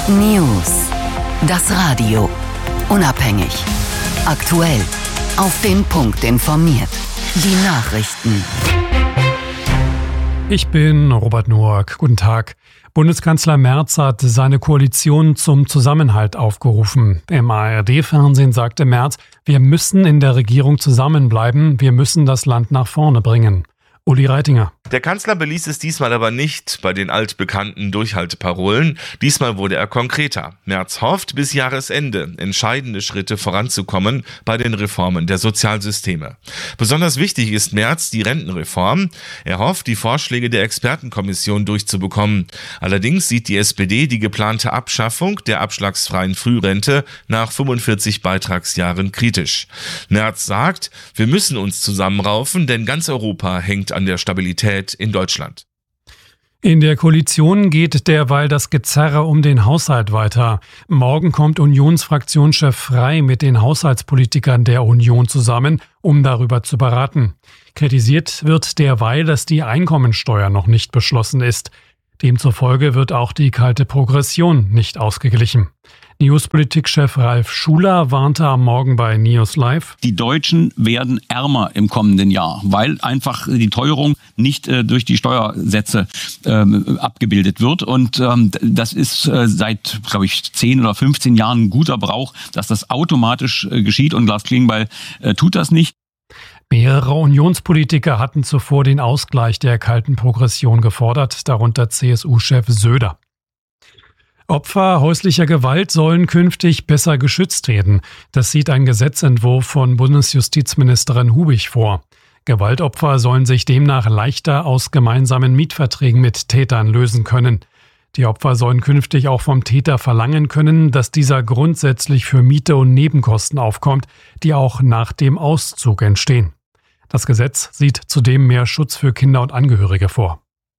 News. Das Radio. Unabhängig. Aktuell. Auf den Punkt informiert. Die Nachrichten. Ich bin Robert Noack. Guten Tag. Bundeskanzler Merz hat seine Koalition zum Zusammenhalt aufgerufen. Im ARD-Fernsehen sagte Merz, wir müssen in der Regierung zusammenbleiben, wir müssen das Land nach vorne bringen. Uli Reitinger. Der Kanzler beließ es diesmal aber nicht bei den altbekannten Durchhalteparolen. Diesmal wurde er konkreter. Merz hofft, bis Jahresende entscheidende Schritte voranzukommen bei den Reformen der Sozialsysteme. Besonders wichtig ist Merz die Rentenreform. Er hofft, die Vorschläge der Expertenkommission durchzubekommen. Allerdings sieht die SPD die geplante Abschaffung der abschlagsfreien Frührente nach 45 Beitragsjahren kritisch. Merz sagt, wir müssen uns zusammenraufen, denn ganz Europa hängt an der Stabilität in Deutschland. In der Koalition geht derweil das Gezerre um den Haushalt weiter. Morgen kommt Unionsfraktionschef Frey mit den Haushaltspolitikern der Union zusammen, um darüber zu beraten. Kritisiert wird derweil, dass die Einkommensteuer noch nicht beschlossen ist. Demzufolge wird auch die kalte Progression nicht ausgeglichen. Newspolitik-Chef Ralf Schuler warnte am Morgen bei News Live. Die Deutschen werden ärmer im kommenden Jahr, weil einfach die Teuerung nicht durch die Steuersätze abgebildet wird. Und das ist seit, glaube ich, 10 oder 15 Jahren ein guter Brauch, dass das automatisch geschieht. Und Lars Klingbeil tut das nicht. Mehrere Unionspolitiker hatten zuvor den Ausgleich der kalten Progression gefordert, darunter CSU-Chef Söder. Opfer häuslicher Gewalt sollen künftig besser geschützt werden. Das sieht ein Gesetzentwurf von Bundesjustizministerin Hubig vor. Gewaltopfer sollen sich demnach leichter aus gemeinsamen Mietverträgen mit Tätern lösen können. Die Opfer sollen künftig auch vom Täter verlangen können, dass dieser grundsätzlich für Miete und Nebenkosten aufkommt, die auch nach dem Auszug entstehen. Das Gesetz sieht zudem mehr Schutz für Kinder und Angehörige vor.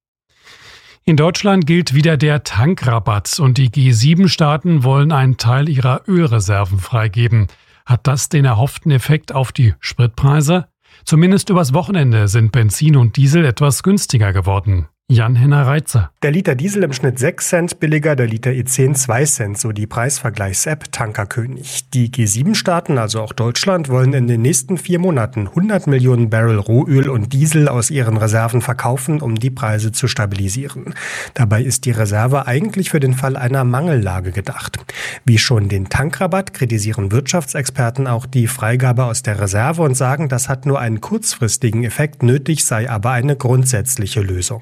In Deutschland gilt wieder der Tankrabatt und die G7-Staaten wollen einen Teil ihrer Ölreserven freigeben. Hat das den erhofften Effekt auf die Spritpreise? Zumindest übers Wochenende sind Benzin und Diesel etwas günstiger geworden. Jan-Henner Reitze. Der Liter Diesel im Schnitt 6 Cent billiger, der Liter E10 2 Cent, so die Preisvergleichs-App Tankerkönig. Die G7-Staaten, also auch Deutschland, wollen in den nächsten 4 Monaten 100 Millionen Barrel Rohöl und Diesel aus ihren Reserven verkaufen, um die Preise zu stabilisieren. Dabei ist die Reserve eigentlich für den Fall einer Mangellage gedacht. Wie schon den Tankrabatt kritisieren Wirtschaftsexperten auch die Freigabe aus der Reserve und sagen, das hat nur einen kurzfristigen Effekt, nötig sei aber eine grundsätzliche Lösung.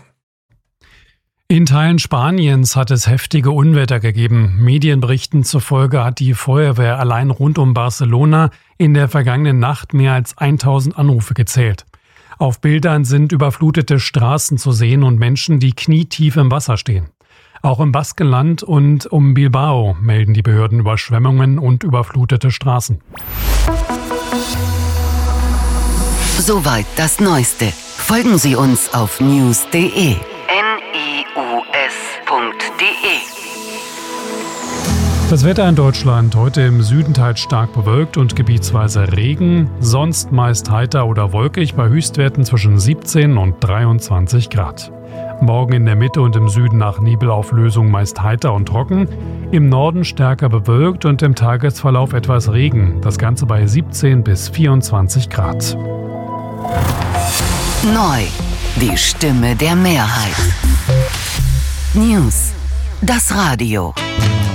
In Teilen Spaniens hat es heftige Unwetter gegeben. Medienberichten zufolge hat die Feuerwehr allein rund um Barcelona in der vergangenen Nacht mehr als 1000 Anrufe gezählt. Auf Bildern sind überflutete Straßen zu sehen und Menschen, die knietief im Wasser stehen. Auch im Baskenland und um Bilbao melden die Behörden Überschwemmungen und überflutete Straßen. Soweit das Neueste. Folgen Sie uns auf news.de. Das Wetter in Deutschland: heute im Süden teils stark bewölkt und gebietsweise Regen, sonst meist heiter oder wolkig bei Höchstwerten zwischen 17 und 23 Grad. Morgen in der Mitte und im Süden nach Nebelauflösung meist heiter und trocken, im Norden stärker bewölkt und im Tagesverlauf etwas Regen, das Ganze bei 17 bis 24 Grad. Neu, die Stimme der Mehrheit. News, das Radio.